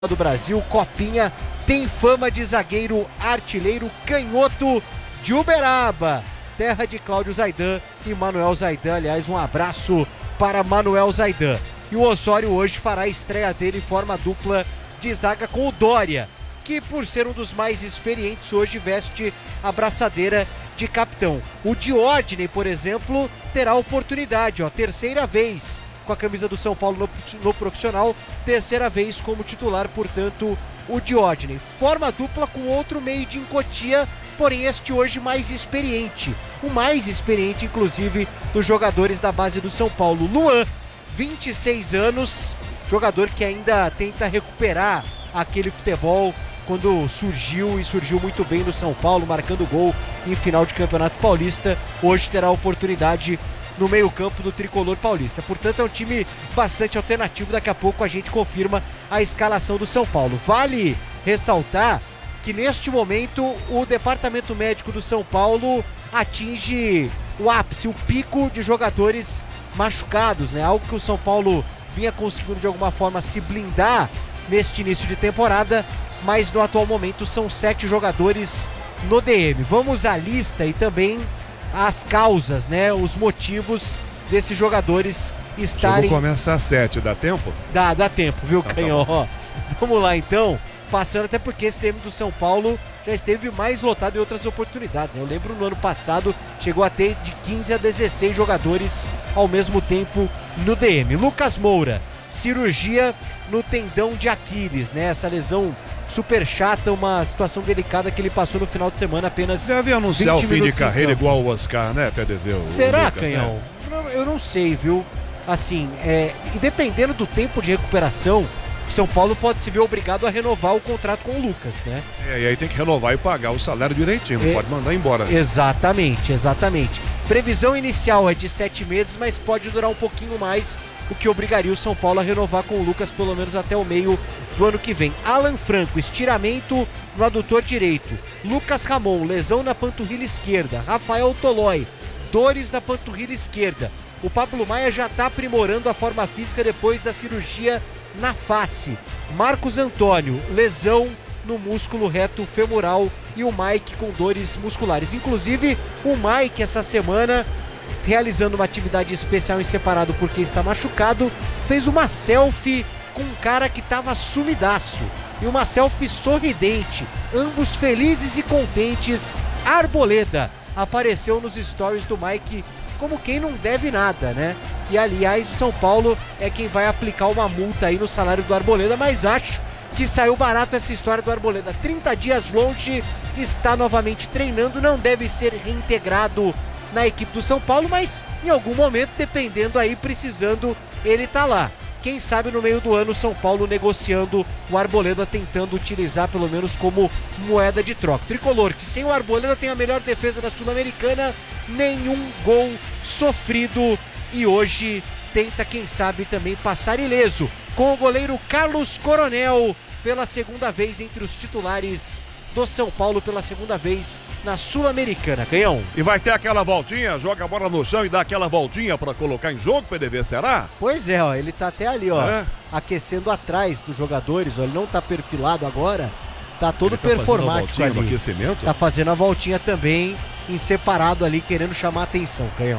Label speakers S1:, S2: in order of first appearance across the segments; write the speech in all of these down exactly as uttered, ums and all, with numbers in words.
S1: do Brasil, Copinha, tem fama de zagueiro artilheiro canhoto de Uberaba, terra de Cláudio Zaidan e Manuel Zaidan. Aliás, um abraço para Manuel Zaidan. E o Osório hoje fará a estreia dele em forma dupla de zaga com o Dória, que por ser um dos mais experientes hoje veste a braçadeira de capitão. O Diórdine, por exemplo, terá oportunidade, ó, terceira vez com a camisa do São Paulo no, no profissional, terceira vez como titular, portanto, o Diórdine. Forma dupla com outro meio de Incotia, porém este hoje mais experiente, o mais experiente inclusive dos jogadores da base do São Paulo. Luan, vinte e seis anos, jogador que ainda tenta recuperar aquele futebol quando surgiu e surgiu muito bem no São Paulo, marcando gol em final de Campeonato Paulista. Hoje terá a oportunidade no meio-campo do Tricolor Paulista. Portanto, é um time bastante alternativo. Daqui a pouco a gente confirma a escalação do São Paulo. Vale ressaltar que neste momento o departamento médico do São Paulo atinge o ápice, o pico de jogadores machucados, né? Algo que o São Paulo vinha conseguindo de alguma forma se blindar neste início de temporada, mas no atual momento são sete jogadores no D M. Vamos à lista e também as causas, né? Os motivos desses jogadores estarem...
S2: O jogo começa às sete, dá tempo?
S1: Dá, dá tempo, viu,
S2: tá,
S1: Canhão?
S2: tá
S1: Vamos lá, então. Passando, até porque esse D M do São Paulo já esteve mais lotado em outras oportunidades, né? Eu lembro no ano passado, chegou a ter de quinze a dezesseis jogadores ao mesmo tempo no D M. Lucas Moura, cirurgia no tendão de Aquiles, né? Essa lesão super chata, uma situação delicada que ele passou no final de semana, apenas
S2: deve anunciar o fim de carreira igual o Oscar, né, P D V?
S1: Será, Lucas, Canhão? Né? Eu não sei, viu? Assim, é, e dependendo do tempo de recuperação, o São Paulo pode se ver obrigado a renovar o contrato com o Lucas, né?
S2: É, e aí tem que renovar e pagar o salário direitinho, não é, pode mandar embora.
S1: Exatamente, exatamente. Previsão inicial é de sete meses, mas pode durar um pouquinho mais, o que obrigaria o São Paulo a renovar com o Lucas pelo menos até o meio do ano que vem. Alan Franco, estiramento no adutor direito. Lucas Ramon, lesão na panturrilha esquerda. Rafael Tolói, dores na panturrilha esquerda. O Pablo Maia já está aprimorando a forma física depois da cirurgia na face. Marcos Antônio, lesão no músculo reto femoral, e o Mike com dores musculares. Inclusive, o Mike essa semana, realizando uma atividade especial em separado porque está machucado, fez uma selfie com um cara que estava sumidaço. E uma selfie sorridente, ambos felizes e contentes. Arboleda apareceu nos stories do Mike como quem não deve nada, né? E aliás, o São Paulo é quem vai aplicar uma multa aí no salário do Arboleda, mas acho que saiu barato essa história do Arboleda. trinta dias longe, está novamente treinando, não deve ser reintegrado na equipe do São Paulo, mas em algum momento, dependendo aí, precisando, ele tá lá. Quem sabe no meio do ano o São Paulo negociando o Arboleda, tentando utilizar pelo menos como moeda de troca. Tricolor, que sem o Arboleda tem a melhor defesa da Sul-Americana, nenhum gol sofrido, e hoje tenta, quem sabe, também passar ileso com o goleiro Carlos Coronel pela segunda vez entre os titulares do São Paulo, pela segunda vez na Sul-Americana, Canhão.
S2: E vai ter aquela voltinha, joga a bola no chão e dá aquela voltinha pra colocar em jogo, P D V, será?
S1: Pois é, ó, ele tá até ali, ó,
S2: é.
S1: aquecendo atrás dos jogadores, ó, ele não tá perfilado agora, tá todo
S2: ele tá
S1: performático ali.
S2: No aquecimento?
S1: Tá fazendo a voltinha também, em separado ali, querendo chamar a atenção, Canhão.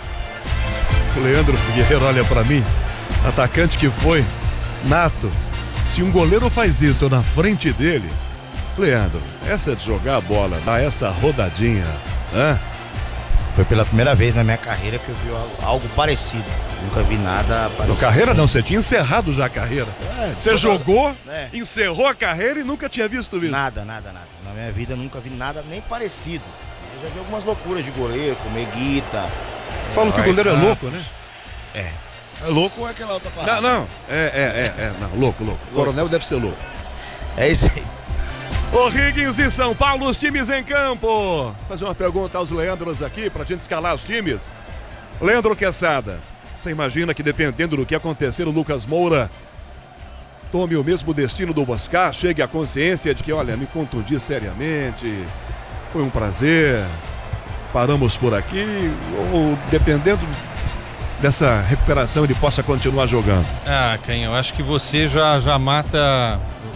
S2: O Leandro Guerreiro olha pra mim, atacante que foi, nato, se um goleiro faz isso na frente dele, Leandro, essa é de jogar a bola, dar essa rodadinha, né?
S3: Foi pela primeira vez na minha carreira que eu vi algo, algo parecido. Nunca vi nada parecido.
S2: Na carreira não, você tinha encerrado já a carreira.
S3: É,
S2: você
S3: toda...
S2: jogou,
S3: é.
S2: encerrou a carreira e nunca tinha visto isso.
S3: Nada, nada, nada. Na minha vida eu nunca vi nada nem parecido. Eu já vi algumas loucuras de goleiro, como Eguita.
S2: Falam
S3: é,
S2: que o goleiro
S3: Campos.
S2: é louco, né?
S3: É. É louco ou é aquela outra parada?
S2: Não, não. É, é, é, é. Não, louco, louco. O coronel deve ser louco.
S3: É isso aí.
S2: O'Higgins e São Paulo, os times em campo. Vou fazer uma pergunta aos Leandros aqui pra gente escalar os times. Leandro Quesada, você imagina que dependendo do que acontecer, o Lucas Moura tome o mesmo destino do Oscar, chegue à consciência de que, olha, me contundi seriamente, foi um prazer, paramos por aqui, ou dependendo dessa recuperação ele possa continuar jogando?
S4: Ah, Canhão, eu acho que você já, já mata